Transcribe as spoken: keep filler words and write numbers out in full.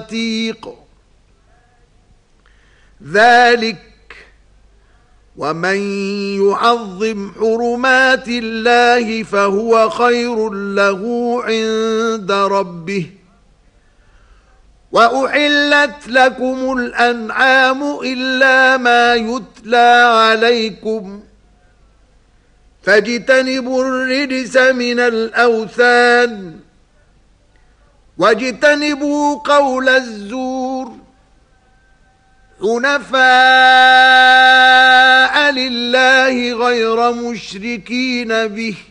عتيق. ذلك ومن يعظم حرمات الله فهو خير له عند ربه. وأحلت لكم الأنعام إلا ما يتلى عليكم فاجتنبوا الرجس من الأوثان واجتنبوا قول الزور حنفاء لله غير مشركين به